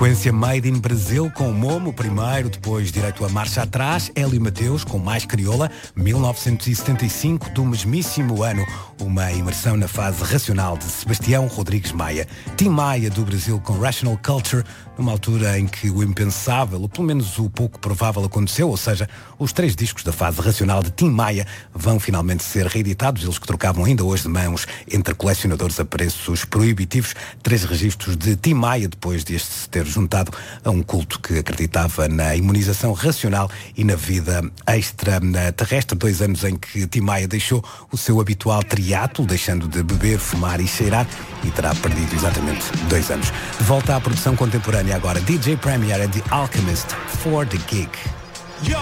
sequência Made in Brasil com Momo primeiro, depois direito a marcha atrás, Hélio Mateus com Mais Crioula, 1975 do mesmíssimo ano, uma imersão na fase racional de Sebastião Rodrigues Maia. Tim Maia do Brasil com Rational Culture, numa altura em que o impensável, ou pelo menos o pouco provável aconteceu, ou seja, os 3 discos da fase racional de Tim Maia vão finalmente ser reeditados, eles que trocavam ainda hoje de mãos entre colecionadores a preços proibitivos, 3 registros de Tim Maia, depois de este se ter juntado a um culto que acreditava na imunização racional e na vida extraterrestre. 2 anos em que Tim Maia deixou o seu habitual triatlo, deixando de beber, fumar e cheirar, e terá perdido exatamente 2 anos. De volta à produção contemporânea agora, DJ Premier and The Alchemist for the Gig.